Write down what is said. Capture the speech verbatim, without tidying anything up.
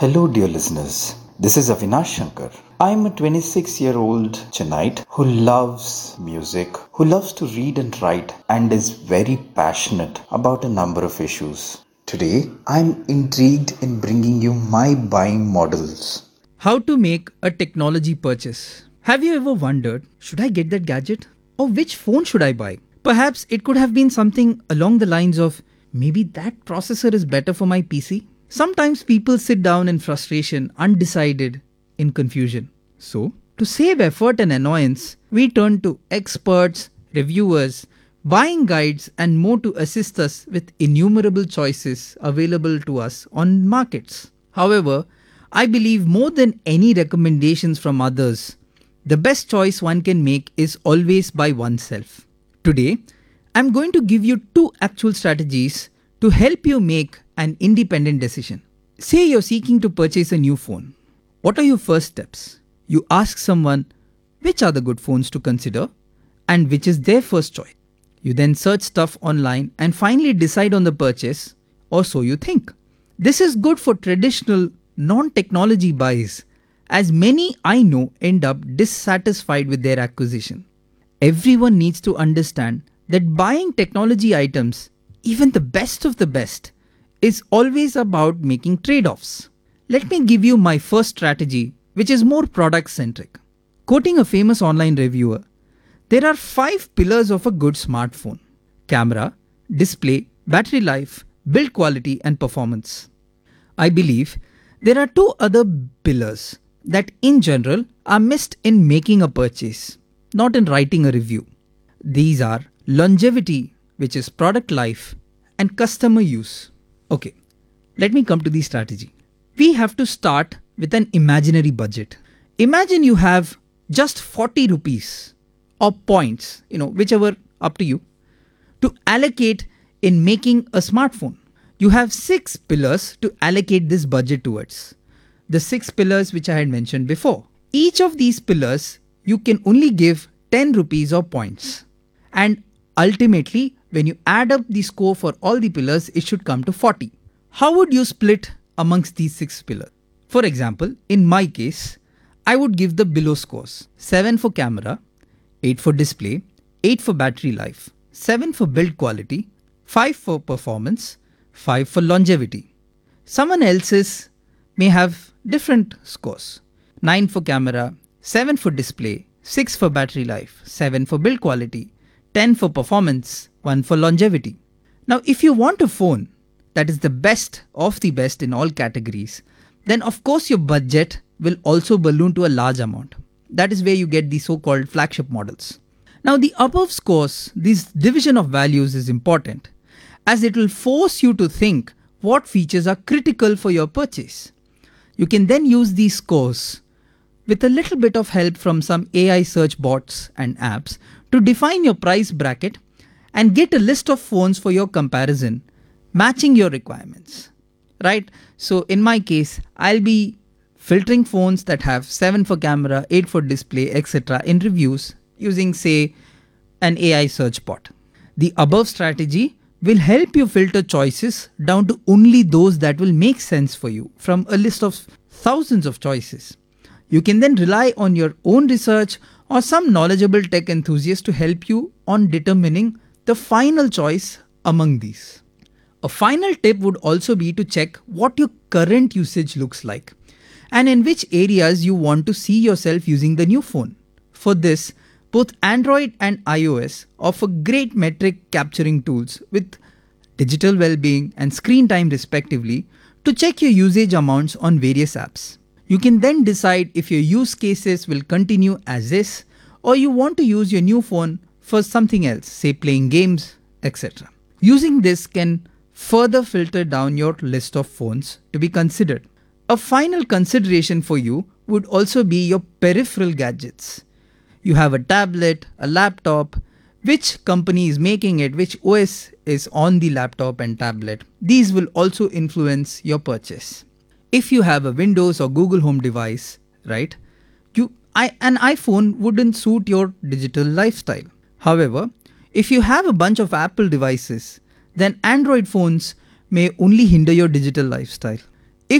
Hello, dear listeners. This is Avinash Shankar. I'm a twenty-six-year-old Chennite who loves music, who loves to read and write, and is very passionate about a number of issues. Today, I'm intrigued in bringing you my buying models. How to make a technology purchase. Have you ever wondered, should I get that gadget? Or which phone should I buy? Perhaps it could have been something along the lines of, maybe that processor is better for my P C? Sometimes people sit down in frustration, undecided, in confusion. So, to save effort and annoyance, we turn to experts, reviewers, buying guides and more to assist us with innumerable choices available to us on markets. However, I believe more than any recommendations from others, the best choice one can make is always by oneself. Today, I'm going to give you two actual strategies to help you make an independent decision. Say you're seeking to purchase a new phone. What are your first steps? You ask someone which are the good phones to consider and which is their first choice. You then search stuff online and finally decide on the purchase, or so you think. This is good for traditional non-technology buys, as many I know end up dissatisfied with their acquisition. Everyone needs to understand that buying technology items, even the best of the best, is always about making trade-offs. Let me give you my first strategy, which is more product-centric. Quoting a famous online reviewer, there are five pillars of a good smartphone: camera, display, battery life, build quality, and performance. I believe there are two other pillars that in general are missed in making a purchase, not in writing a review. These are longevity, which is product life, and customer use. Okay, let me come to the strategy. We have to start with an imaginary budget. Imagine you have just forty rupees or points, you know, whichever up to you, to allocate in making a smartphone. You have six pillars to allocate this budget towards. The six pillars which I had mentioned before. Each of these pillars, you can only give ten rupees or points. And ultimately, when you add up the score for all the pillars, it should come to forty. How would you split amongst these six pillars? For example, in my case, I would give the below scores. seven for camera, eight for display, eight for battery life, seven for build quality, five for performance, five for longevity. Someone else's may have different scores. nine for camera, seven for display, six for battery life, seven for build quality, ten for performance, one for longevity. Now, if you want a phone that is the best of the best in all categories, then of course your budget will also balloon to a large amount. That is where you get the so-called flagship models. Now, the above scores, this division of values is important, as it will force you to think what features are critical for your purchase. You can then use these scores with a little bit of help from some A I search bots and apps to define your price bracket and get a list of phones for your comparison, matching your requirements, right? So in my case, I'll be filtering phones that have seven for camera, eight for display, et cetera in reviews using, say, an A I search bot. The above strategy will help you filter choices down to only those that will make sense for you from a list of thousands of choices. You can then rely on your own research or some knowledgeable tech enthusiast to help you on determining the final choice among these. A final tip would also be to check what your current usage looks like and in which areas you want to see yourself using the new phone. For this, both Android and iOS offer great metric capturing tools with digital well-being and screen time respectively to check your usage amounts on various apps. You can then decide if your use cases will continue as is or you want to use your new phone for something else, say playing games, et cetera. Using this can further filter down your list of phones to be considered. A final consideration for you would also be your peripheral gadgets. You have a tablet, a laptop, which company is making it, which O S is on the laptop and tablet. These will also influence your purchase. If you have a Windows or Google Home device, right, you, I, an iPhone wouldn't suit your digital lifestyle. However, if you have a bunch of Apple devices, then Android phones may only hinder your digital lifestyle.